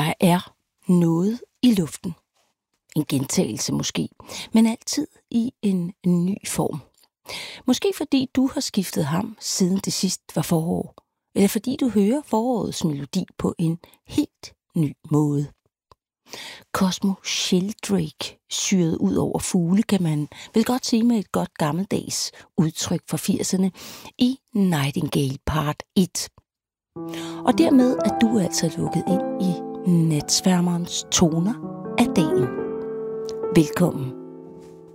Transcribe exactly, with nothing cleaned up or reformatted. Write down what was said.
Der er noget i luften. En gentagelse måske, men altid i en ny form. Måske fordi du har skiftet ham, siden det sidst var forår. Eller fordi du hører forårets melodi på en helt ny måde. Cosmo Sheldrake syret ud over fugle, kan man vel godt sige med et godt gammeldags udtryk fra firserne i Nightingale part et. Og dermed er du altså lukket ind i natsværmerens toner af dagen. Velkommen.